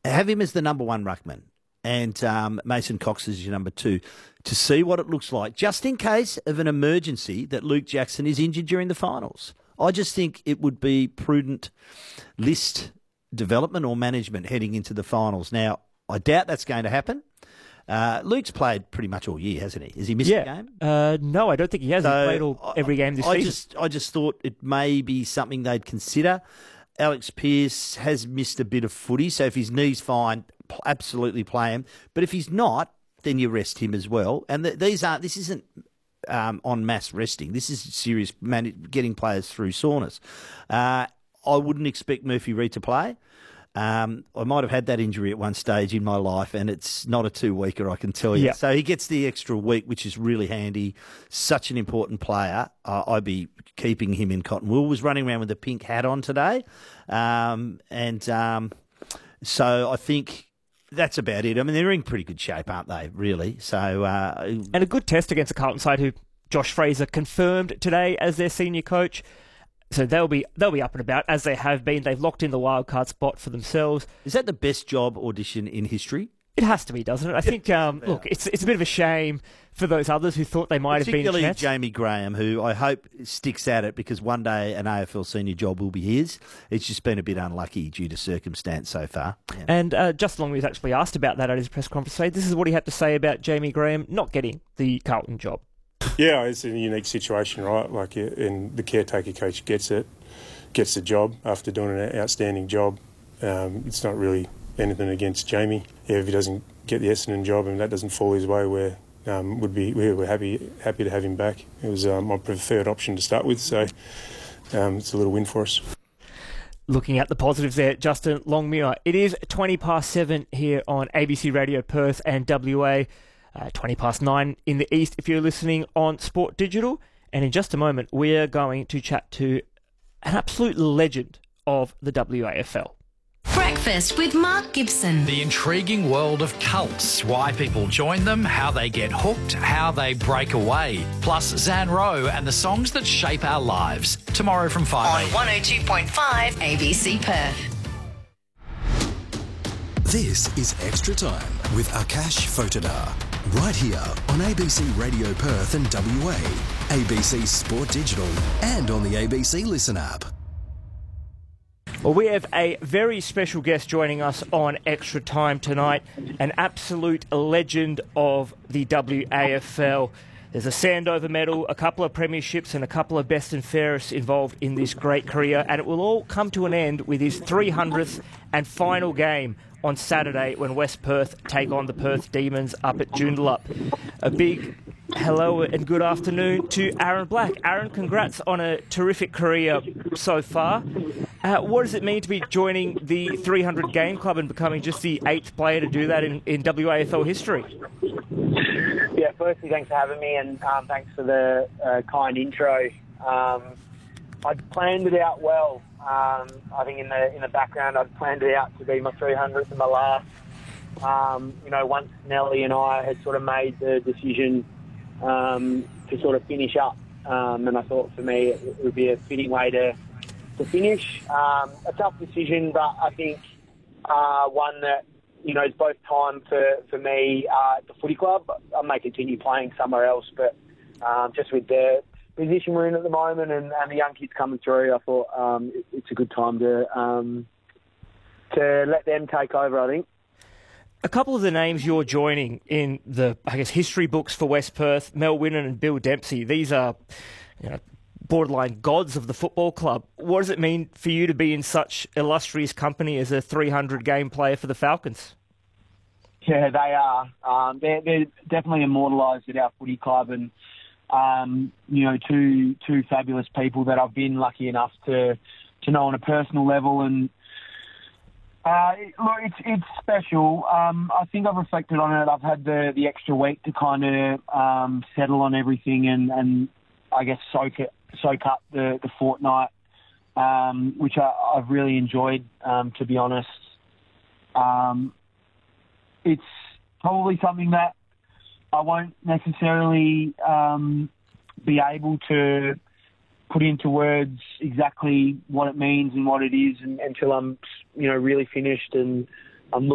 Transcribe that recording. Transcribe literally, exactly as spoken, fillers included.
have him as the number one ruckman and um, Mason Cox as your number two to see what it looks like, just in case of an emergency that Luke Jackson is injured during the finals. I just think it would be prudent list development or management heading into the finals. Now, I doubt that's going to happen. Uh, Luke's played pretty much all year, hasn't he? Has he missed yeah. a game? Uh, no, I don't think he has. So He's played all, every game this I season. Just, I just thought it may be something they'd consider. Alex Pearce has missed a bit of footy, so if his knee's fine, absolutely play him. But if he's not, then you rest him as well. And th- these aren't. This isn't um, en masse resting. This is serious man- getting players through soreness. Uh, I wouldn't expect Murphy Reid to play. Um, I might have had that injury at one stage in my life, and it's not a two-weeker, I can tell you. Yep. So he gets the extra week, which is really handy. Such an important player. Uh, I'd be keeping him in cotton wool. Was running around with a pink hat on today. Um, and um, so I think that's about it. I mean, they're in pretty good shape, aren't they, really? So uh, And a good test against a Carlton side who Josh Fraser confirmed today as their senior coach. So they'll be they'll be up and about, as they have been. They've locked in the wildcard spot for themselves. Is that the best job audition in history? It has to be, doesn't it? I think, um, yeah. look, it's it's a bit of a shame for those others who thought they might have been Particularly chance. Jamie Graham, who I hope sticks at it, because one day an A F L senior job will be his. It's just been a bit unlucky due to circumstance so far. Yeah. And uh, Justin Longmuir was actually asked about that at his press conference today. This is what he had to say about Jamie Graham not getting the Carlton job. Yeah, it's a unique situation, right? Like, and the caretaker coach gets it. Gets the job after doing an outstanding job. Um, it's not really anything against Jamie. Yeah, if he doesn't get the Essendon job and that doesn't fall his way, we're um, would be we're happy happy to have him back. It was um, my preferred option to start with, so um, it's a little win for us. Looking at the positives there, Justin Longmuir. It is twenty past seven here on A B C Radio Perth and W A. Uh, twenty past nine in the east if you're listening on Sport Digital. And in just a moment, we're going to chat to an absolute legend of the W A F L. Breakfast with Mark Gibson. The intriguing world of cults, why people join them, how they get hooked, how they break away. Plus Zan Rowe and the songs that shape our lives. Tomorrow from five On one oh two point five A B C Perth. This is Extra Time with Akash Photodar. Right here on A B C Radio Perth and W A, A B C Sport Digital, and on the A B C Listen app. Well, we have a very special guest joining us on Extra Time tonight, an absolute legend of the W A F L. There's a Sandover medal, a couple of premierships and a couple of best and fairest involved in this great career, and it will all come to an end with his three hundredth and final game on Saturday when West Perth take on the Perth Demons up at Joondalup. A big hello and good afternoon to Aaron Black. Aaron, congrats on a terrific career so far. Uh, what does it mean to be joining the three hundred game club and becoming just the eighth player to do that in, in W A F L history? Yeah, firstly, thanks for having me, and um, thanks for the uh, kind intro. Um, I'd planned it out well. Um, I think in the in the background, I'd planned it out to be my three hundredth and my last. Um, you know, once Nelly and I had sort of made the decision um, to sort of finish up, um, and I thought for me it, it would be a fitting way to to finish. Um, a tough decision, but I think uh, one that, you know, it's both time for, for me uh, at the footy club. I may continue playing somewhere else, but um, just with the position we're in at the moment and, and the young kids coming through, I thought um, it, it's a good time to um, to let them take over, I think. A couple of the names you're joining in the, I guess, history books for West Perth, Mel Winnan and Bill Dempsey, these are, you know, borderline gods of the football club. What does it mean for you to be in such illustrious company as a three hundred game player for the Falcons? Yeah, they are. Um, they're, they're definitely immortalised at our footy club, and um, you know, two two fabulous people that I've been lucky enough to to know on a personal level. And uh, it, look, it's it's special. Um, I think I've reflected on it. I've had the the extra week to kind of um, settle on everything and, and I guess soak it. soak up the, the fortnight, um, which I, I've really enjoyed, um, to be honest. Um, it's probably something that I won't necessarily um, be able to put into words exactly what it means and what it is and, until I'm, you know, really finished and